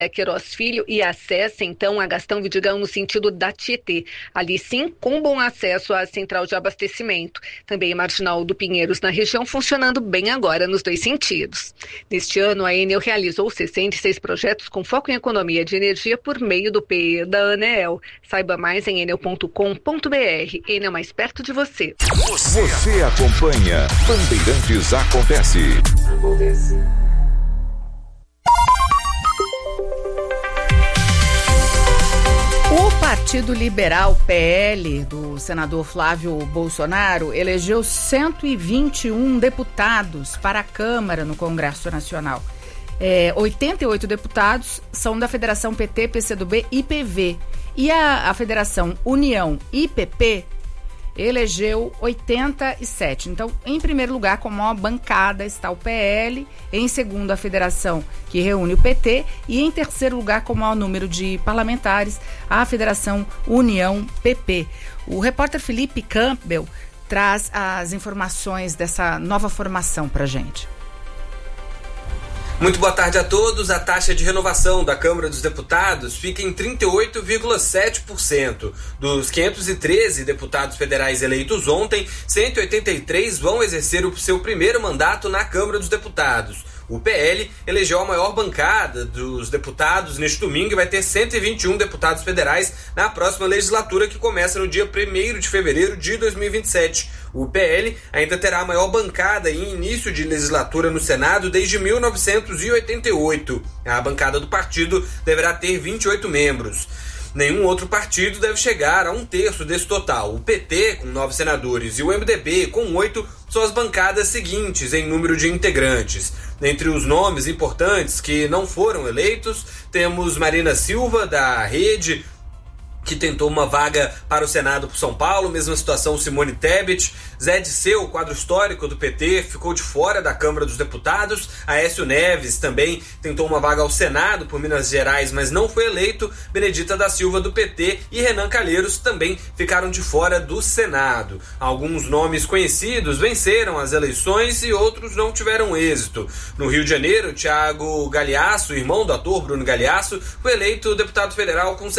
Queiroz Filho e acesse então a Gastão Vidigão no sentido da Tietê. Ali sim, com bom acesso à central de abastecimento. Também a Marginal do Pinheiros na região funcionando bem agora nos dois sentidos. Neste ano, a Enel realizou 66 projetos com foco em economia de energia por meio do PE da ANEEL. Saiba mais em enel.com.br. Enel, mais perto de você. Você acompanha Bandeirantes Acontece. O Partido Liberal, PL, do senador Flávio Bolsonaro, elegeu 121 deputados para a Câmara no Congresso Nacional. 88 deputados são da Federação PT, PCdoB e PV. E a Federação União e PP elegeu 87. Então, em primeiro lugar, com a maior bancada, está o PL. Em segundo, a Federação, que reúne o PT. E em terceiro lugar, com o maior número de parlamentares, a Federação União PP. O repórter Felipe Campbell traz as informações dessa nova formação para a gente. Muito boa tarde a todos. A taxa de renovação da Câmara dos Deputados fica em 38,7%. Dos 513 deputados federais eleitos ontem, 183 vão exercer o seu primeiro mandato na Câmara dos Deputados. O PL elegeu a maior bancada dos deputados neste domingo e vai ter 121 deputados federais na próxima legislatura, que começa no dia 1º de fevereiro de 2027. O PL ainda terá a maior bancada em início de legislatura no Senado desde 1988. A bancada do partido deverá ter 28 membros. Nenhum outro partido deve chegar a 1/3 desse total. O PT, com 9 senadores, e o MDB, com 8, são as bancadas seguintes em número de integrantes. Entre os nomes importantes que não foram eleitos, temos Marina Silva, da Rede, que tentou uma vaga para o Senado por São Paulo. Mesma situação Simone Tebet. Zé Disseu, quadro histórico do PT, ficou de fora da Câmara dos Deputados. Aécio Neves também tentou uma vaga ao Senado por Minas Gerais, mas não foi eleito. Benedita da Silva, do PT, e Renan Calheiros também ficaram de fora do Senado. Alguns nomes conhecidos venceram as eleições e outros não tiveram êxito. No Rio de Janeiro, Thiago Galhaço, irmão do ator Bruno Galhaço, foi eleito deputado federal com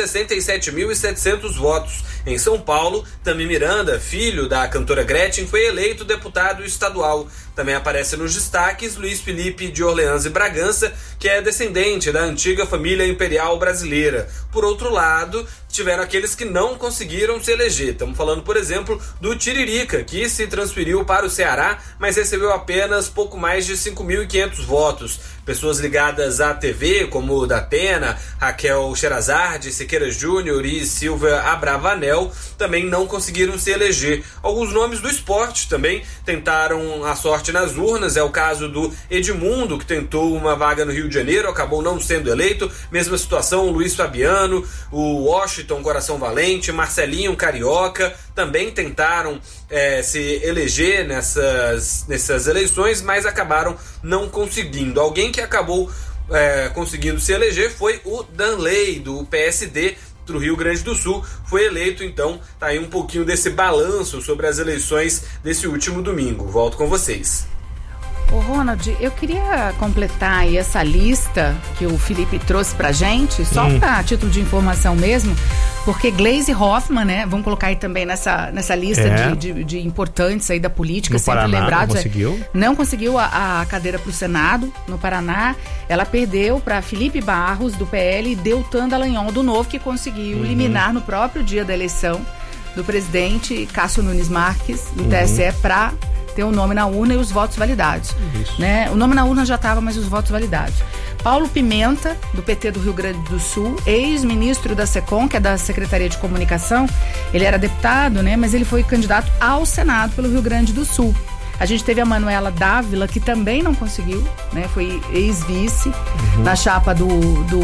67.700 votos. Em São Paulo, Tami Miranda, filho da cantora Gretchen, foi eleito deputado estadual. Também aparece nos destaques Luiz Felipe de Orleans e Bragança, que é descendente da antiga família imperial brasileira. Por outro lado, tiveram aqueles que não conseguiram se eleger. Estamos falando, por exemplo, do Tiririca, que se transferiu para o Ceará, mas recebeu apenas pouco mais de 5.500 votos. Pessoas ligadas à TV, como o Datena, Raquel Sherazade, Siqueira Júnior e Silvia Abravanel, também não conseguiram se eleger. Alguns nomes do esporte também tentaram a sorte nas urnas. É o caso do Edmundo, que tentou uma vaga no Rio de Janeiro, acabou não sendo eleito. Mesma situação, o Luiz Fabiano, o Washington Coração Valente, Marcelinho Carioca, também tentaram se eleger nessas eleições, mas acabaram não conseguindo. Alguém que acabou conseguindo se eleger foi o Danley, do PSD, do Rio Grande do Sul, foi eleito. Então tá aí um pouquinho desse balanço sobre as eleições desse último domingo. Volto com vocês. Ô Ronald, eu queria completar aí essa lista que o Felipe trouxe pra gente, só pra título de informação mesmo, porque Gleisi Hoffmann, né, vamos colocar aí também nessa lista de importantes aí da política, no sempre Paraná, lembrados. não conseguiu a cadeira pro Senado, no Paraná. Ela perdeu para Felipe Barros, do PL, e Deltan Dallagnol, do Novo, que conseguiu eliminar no próprio dia da eleição do presidente Cássio Nunes Marques, do TSE, para ter o nome na urna e os votos validados. Né? O nome na urna já estava, mas os votos validados. Paulo Pimenta, do PT do Rio Grande do Sul, ex-ministro da SECOM, que é da Secretaria de Comunicação. Ele era deputado, né? Mas ele foi candidato ao Senado pelo Rio Grande do Sul. A gente teve a Manuela Dávila, que também não conseguiu, né? Foi ex-vice na chapa do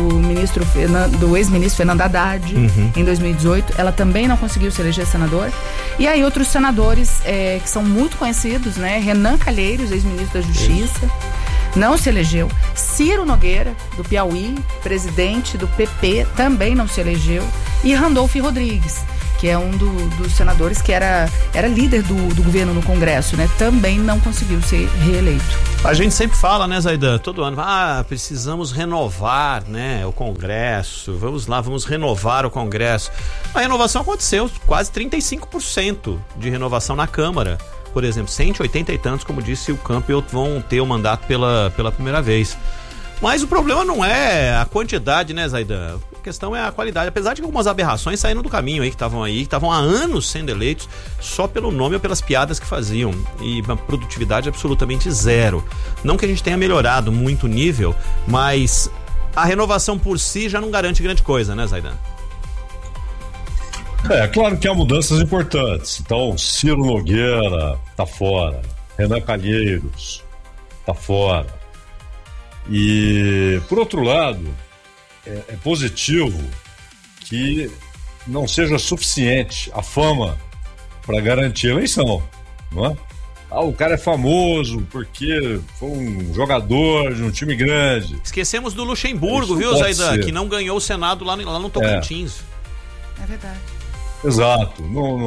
ex-ministro Fernando Haddad em 2018. Ela também não conseguiu se eleger senadora. E aí outros senadores que são muito conhecidos, né? Renan Calheiros, ex-ministro da Justiça, não se elegeu. Ciro Nogueira, do Piauí, presidente do PP, também não se elegeu. E Randolfo Rodrigues, que é um dos senadores que era líder do governo no Congresso, né? Também não conseguiu ser reeleito. A gente sempre fala, né, Zaidan, todo ano, precisamos renovar, né, o Congresso, vamos renovar o Congresso. A renovação aconteceu, quase 35% de renovação na Câmara. Por exemplo, 180 e tantos, como disse o Campbell, vão ter o mandato pela primeira vez. Mas o problema não é a quantidade, né, Zaidan? A questão é a qualidade. Apesar de que algumas aberrações saíram do caminho aí, que estavam há anos sendo eleitos só pelo nome ou pelas piadas que faziam. E uma produtividade absolutamente zero. Não que a gente tenha melhorado muito o nível, mas a renovação por si já não garante grande coisa, né, Zaidan? Claro que há mudanças importantes. Então, Ciro Nogueira tá fora, Renan Calheiros tá fora. E, por outro lado, é positivo que não seja suficiente a fama para garantir a eleição, não é? O cara é famoso porque foi um jogador de um time grande. Esquecemos do Luxemburgo, viu, Zaidan? Que não ganhou o Senado lá no Tocantins. É verdade. Exato.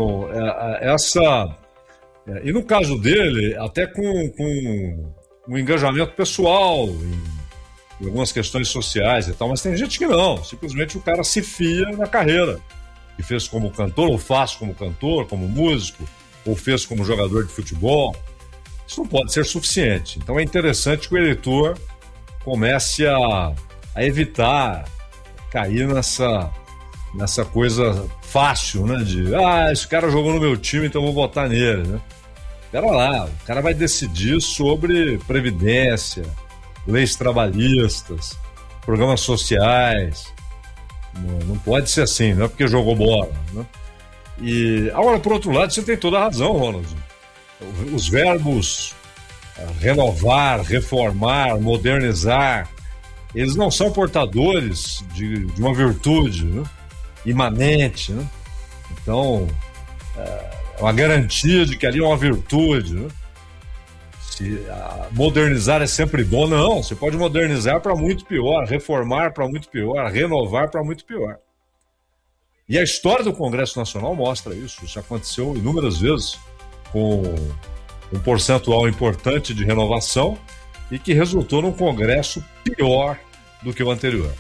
E no caso dele, até com um engajamento pessoal em algumas questões sociais e tal, mas tem gente que não, simplesmente o cara se fia na carreira que fez como cantor, ou faz como cantor, como músico, ou fez como jogador de futebol. Isso não pode ser suficiente. Então é interessante que o eleitor comece a evitar cair nessa coisa fácil, né, de esse cara jogou no meu time, então eu vou votar nele, né? Pera lá, o cara vai decidir sobre previdência, leis trabalhistas, programas sociais. Não pode ser assim, não é porque jogou bola, né? E agora, por outro lado, você tem toda a razão, Ronald. Os verbos renovar, reformar, modernizar, eles não são portadores de uma virtude, né, imanente, né? Então, uma garantia de que ali é uma virtude, né? Modernizar é sempre bom, não. Você pode modernizar para muito pior, reformar para muito pior, renovar para muito pior. E a história do Congresso Nacional mostra isso. Isso aconteceu inúmeras vezes com um percentual importante de renovação e que resultou num Congresso pior do que o anterior.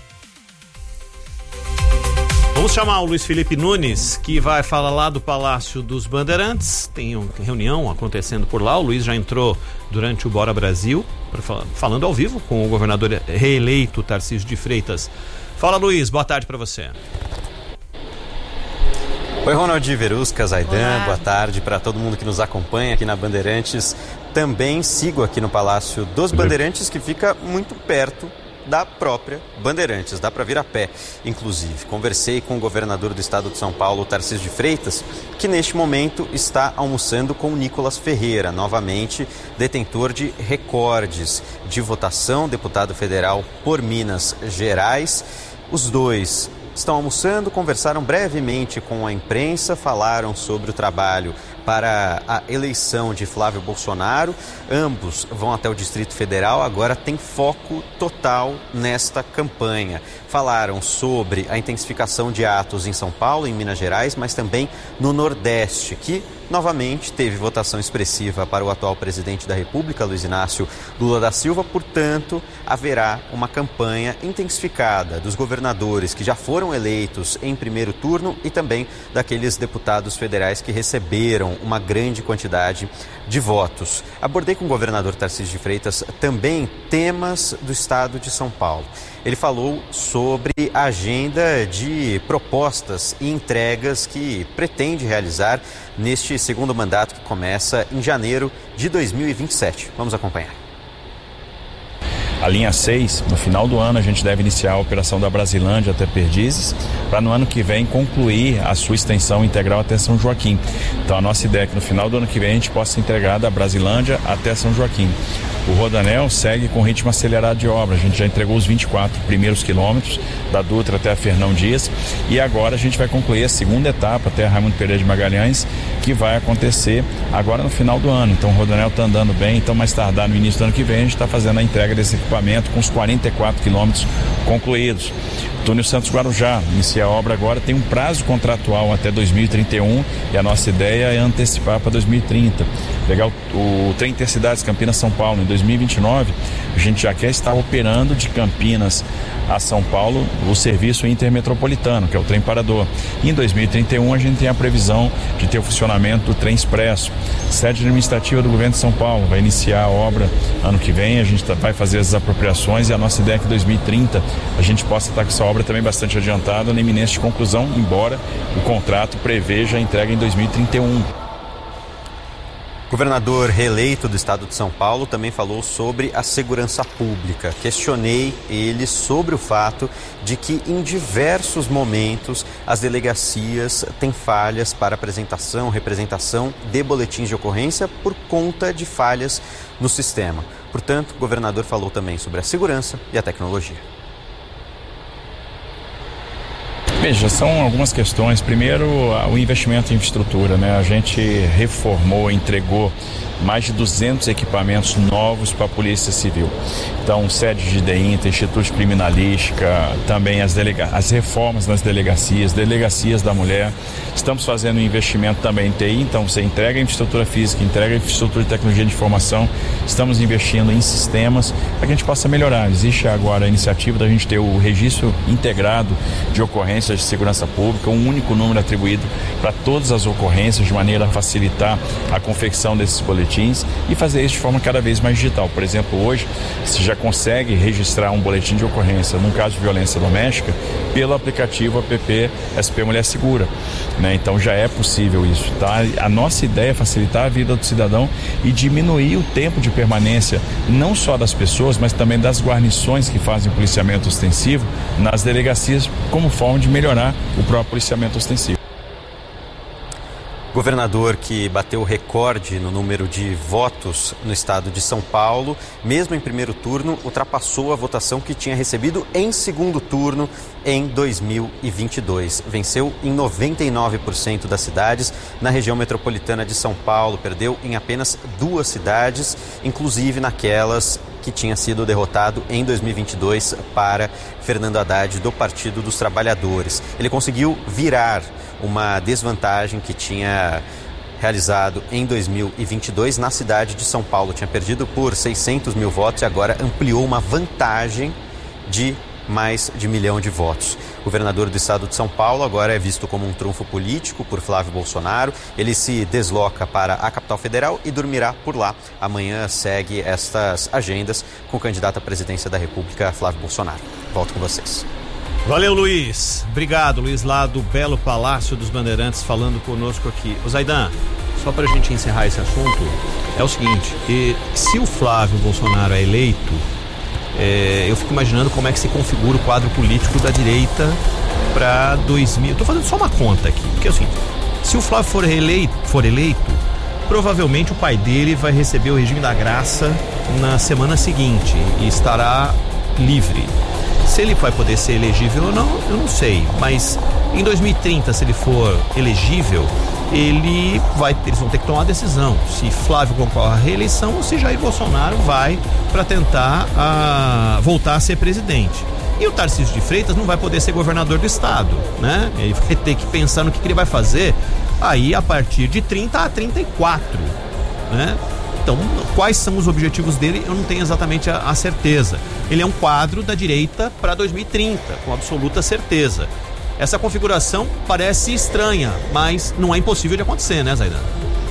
Vamos chamar o Luiz Felipe Nunes, que vai falar lá do Palácio dos Bandeirantes. Tem uma reunião acontecendo por lá. O Luiz já entrou durante o Bora Brasil, falando ao vivo com o governador reeleito Tarcísio de Freitas. Fala, Luiz, boa tarde para você. Oi, Ronald, Verusca, Zaidan, boa tarde para todo mundo que nos acompanha aqui na Bandeirantes. Também sigo aqui no Palácio dos Bandeirantes, que fica muito perto da própria Bandeirantes, dá para vir a pé, inclusive. Conversei com o governador do estado de São Paulo, Tarcísio de Freitas, que neste momento está almoçando com o Nicolas Ferreira, novamente detentor de recordes de votação, deputado federal por Minas Gerais. Os dois estão almoçando, conversaram brevemente com a imprensa, falaram sobre o trabalho para a eleição de Flávio Bolsonaro. Ambos vão até o Distrito Federal, agora tem foco total nesta campanha. Falaram sobre a intensificação de atos em São Paulo, em Minas Gerais, mas também no Nordeste, que novamente teve votação expressiva para o atual presidente da República, Luiz Inácio Lula da Silva. Portanto, haverá uma campanha intensificada dos governadores que já foram eleitos em primeiro turno e também daqueles deputados federais que receberam uma grande quantidade de votos. Abordei com o governador Tarcísio de Freitas também temas do estado de São Paulo. Ele falou sobre a agenda de propostas e entregas que pretende realizar neste segundo mandato que começa em janeiro de 2027. Vamos acompanhar. A linha 6, no final do ano, a gente deve iniciar a operação da Brasilândia até Perdizes, para no ano que vem concluir a sua extensão integral até São Joaquim. Então a nossa ideia é que no final do ano que vem a gente possa entregar da Brasilândia até São Joaquim. O Rodoanel segue com ritmo acelerado de obra. A gente já entregou os 24 primeiros quilômetros da Dutra até a Fernão Dias e agora a gente vai concluir a segunda etapa até a Raimundo Pereira de Magalhães, que vai acontecer agora no final do ano. Então o Rodoanel está andando bem, então mais tardar no início do ano que vem a gente está fazendo a entrega desse equipamento com os 44 quilômetros concluídos. Túnel Santos Guarujá, inicia a obra agora, tem um prazo contratual até 2031 e a nossa ideia é antecipar para 2030. Pegar o trem Intercidades Campinas-São Paulo em 2029, a gente já quer estar operando de Campinas a São Paulo o serviço intermetropolitano, que é o trem parador. E em 2031 a gente tem a previsão de ter o funcionamento do trem expresso. Sede administrativa do governo de São Paulo vai iniciar a obra ano que vem, a gente vai fazer as apropriações e a nossa ideia é que em 2030 a gente possa estar com essa obra também bastante adiantada, na iminência de conclusão, embora o contrato preveja a entrega em 2031. Governador reeleito do estado de São Paulo também falou sobre a segurança pública. Questionei ele sobre o fato de que em diversos momentos as delegacias têm falhas para apresentação, representação de boletins de ocorrência por conta de falhas no sistema. Portanto, o governador falou também sobre a segurança e a tecnologia. Veja, são algumas questões. Primeiro, o investimento em infraestrutura, né? A gente reformou, entregou mais de 200 equipamentos novos para a Polícia Civil. Então, sede de DEINTA, Instituto de Criminalística, também as reformas nas delegacias da mulher. Estamos fazendo um investimento também em TI, então você entrega a infraestrutura física, entrega a infraestrutura de tecnologia de informação. Estamos investindo em sistemas para que a gente possa melhorar. Existe agora a iniciativa da gente ter o registro integrado de ocorrências de segurança pública, um único número atribuído para todas as ocorrências, de maneira a facilitar a confecção desses boletins e fazer isso de forma cada vez mais digital. Por exemplo, hoje você já consegue registrar um boletim de ocorrência num caso de violência doméstica pelo aplicativo app SP Mulher Segura, né? Então já é possível isso, tá? A nossa ideia é facilitar a vida do cidadão e diminuir o tempo de permanência não só das pessoas, mas também das guarnições que fazem policiamento ostensivo nas delegacias, como forma de melhorar o próprio policiamento ostensivo. Governador que bateu recorde no número de votos no estado de São Paulo, mesmo em primeiro turno, ultrapassou a votação que tinha recebido em segundo turno em 2022. Venceu em 99% das cidades na região metropolitana de São Paulo, perdeu em apenas 2 cidades, inclusive naquelas que tinha sido derrotado em 2022 para Fernando Haddad, do Partido dos Trabalhadores. Ele conseguiu virar uma desvantagem que tinha realizado em 2022 na cidade de São Paulo. Tinha perdido por 600 mil votos e agora ampliou uma vantagem de mais de 1 milhão de votos. O governador do estado de São Paulo agora é visto como um trunfo político por Flávio Bolsonaro. Ele se desloca para a capital federal e dormirá por lá. Amanhã segue estas agendas com o candidato à presidência da República, Flávio Bolsonaro. Volto com vocês. Valeu, Luiz. Obrigado, Luiz, lá do belo Palácio dos Bandeirantes, falando conosco aqui. O Zaidan, só para a gente encerrar esse assunto, é o seguinte, se o Flávio Bolsonaro é eleito, eu fico imaginando como é que se configura o quadro político da direita para 2000. Estou fazendo só uma conta aqui, porque é o seguinte, se o Flávio for eleito, provavelmente o pai dele vai receber o regime da graça na semana seguinte e estará livre. Se ele vai poder ser elegível ou não, eu não sei, mas em 2030, se ele for elegível, eles vão ter que tomar uma decisão, se Flávio concorre à reeleição ou se Jair Bolsonaro vai para tentar voltar a ser presidente. E o Tarcísio de Freitas não vai poder ser governador do estado, né? Ele vai ter que pensar no que ele vai fazer aí a partir de 30 a 34, né? Então, quais são os objetivos dele, eu não tenho exatamente a certeza. Ele é um quadro da direita para 2030, com absoluta certeza. Essa configuração parece estranha, mas não é impossível de acontecer, né, Zaidan?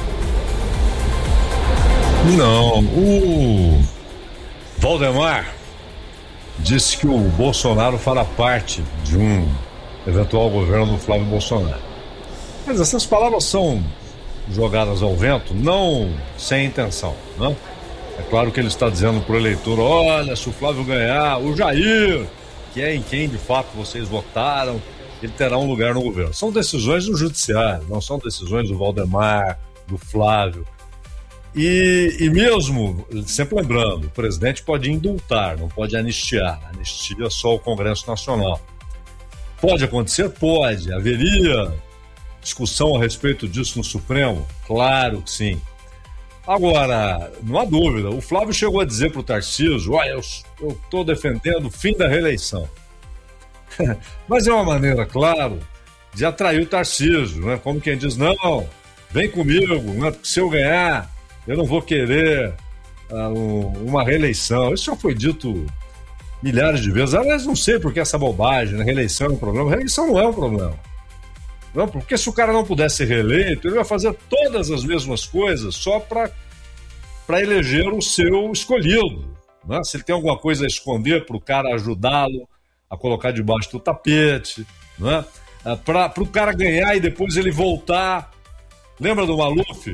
Não, o Valdemar disse que o Bolsonaro fará parte de um eventual governo do Flávio Bolsonaro. Mas essas palavras são jogadas ao vento, não sem intenção, né? É claro que ele está dizendo para o eleitor, olha, se o Flávio ganhar, o Jair, que é em quem de fato vocês votaram, ele terá um lugar no governo. São decisões do judiciário, não são decisões do Valdemar, do Flávio. E mesmo, sempre lembrando, o presidente pode indultar, não pode anistiar. Anistia só o Congresso Nacional. Pode acontecer? Pode. Haveria discussão a respeito disso no Supremo? Claro que sim. Agora, não há dúvida, o Flávio chegou a dizer para o Tarcísio, olha, eu estou defendendo o fim da reeleição. Mas é uma maneira, claro, de atrair o Tarcísio, né? Como quem diz, não, vem comigo, né? Porque se eu ganhar, eu não vou querer uma reeleição. Isso já foi dito milhares de vezes. Aliás, não sei por que essa bobagem, né? Reeleição é um problema. Reeleição não é um problema. Não, porque se o cara não puder ser reeleito, ele vai fazer todas as mesmas coisas só para eleger o seu escolhido. Né? Se ele tem alguma coisa a esconder para o cara ajudá-lo a colocar debaixo do tapete, né? Para o cara ganhar e depois ele voltar. Lembra do Maluf?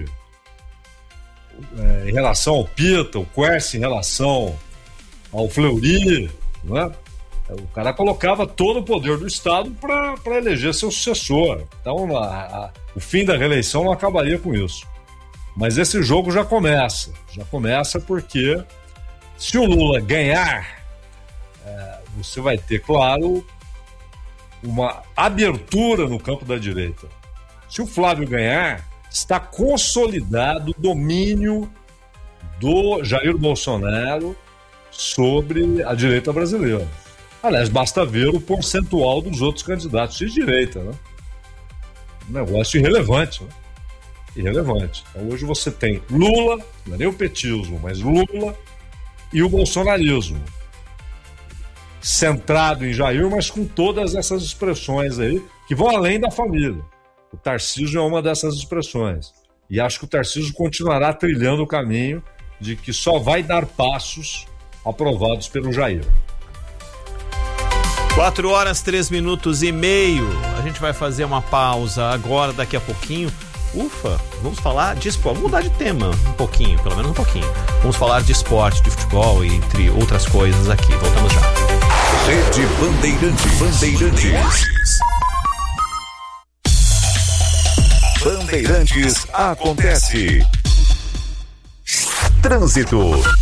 Em relação ao Pita, o Quercy em relação ao Fleury, né? O cara colocava todo o poder do Estado para eleger seu sucessor. Então, o fim da reeleição não acabaria com isso. Mas esse jogo já começa. Já começa porque, se o Lula ganhar, você vai ter, claro, uma abertura no campo da direita. Se o Flávio ganhar, está consolidado o domínio do Jair Bolsonaro sobre a direita brasileira. Aliás, basta ver o percentual dos outros candidatos de direita, né? Um negócio irrelevante, né? Irrelevante. Então, hoje você tem Lula, não é nem o petismo, mas Lula e o bolsonarismo. Centrado em Jair, mas com todas essas expressões aí, que vão além da família. O Tarcísio é uma dessas expressões. E acho que o Tarcísio continuará trilhando o caminho de que só vai dar passos aprovados pelo Jair. 4 horas, 3 minutos e meio. A gente vai fazer uma pausa agora, daqui a pouquinho. Ufa, vamos falar de esporte. Vamos mudar de tema um pouquinho, pelo menos um pouquinho. Vamos falar de esporte, de futebol e entre outras coisas aqui. Voltamos já. Rede Bandeirantes. Bandeirantes acontece. Trânsito.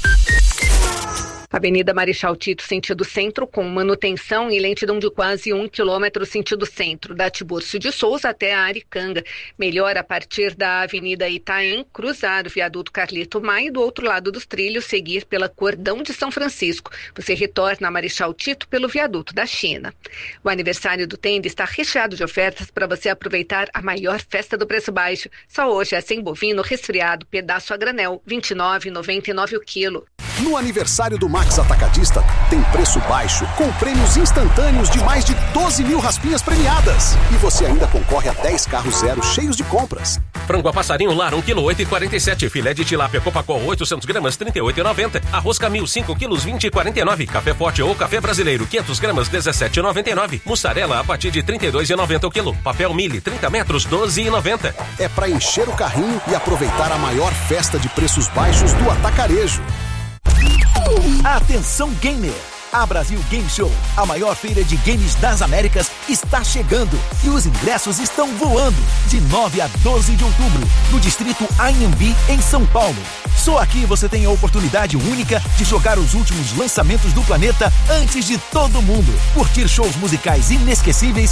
Avenida Marechal Tito, sentido centro, com manutenção e lentidão de quase 1 quilômetro, sentido centro, da Tiburcio de Souza até a Aricanga. Melhor a partir da Avenida Itaém, cruzar o viaduto Carlito Maia e do outro lado dos trilhos, seguir pela Cordão de São Francisco. Você retorna a Marechal Tito pelo viaduto da China. O aniversário do Tenda está recheado de ofertas para você aproveitar a maior festa do preço baixo. Só hoje é sem bovino resfriado, pedaço a granel, R$ 29,99 o quilo. No aniversário do Max Atacadista, tem preço baixo, com prêmios instantâneos de mais de 12 mil raspinhas premiadas. E você ainda concorre a 10 carros zero cheios de compras. Frango a passarinho lar, 1 kg, 8,47. Filé de tilápia Copacol, 800 gramas, 38,90. Arroz Camil, 5 quilos, 20,49. Café Forte ou Café Brasileiro, 500 gramas, 17,99. Mussarela a partir de 32,90 o quilo. Papel Mille, 30 metros, 12,90. É para encher o carrinho e aproveitar a maior festa de preços baixos do atacarejo. Atenção gamer! A Brasil Game Show, a maior feira de games das Américas, está chegando e os ingressos estão voando de 9 a 12 de outubro, no distrito Anhembi, em São Paulo. Só aqui você tem a oportunidade única de jogar os últimos lançamentos do planeta antes de todo mundo, curtir shows musicais inesquecíveis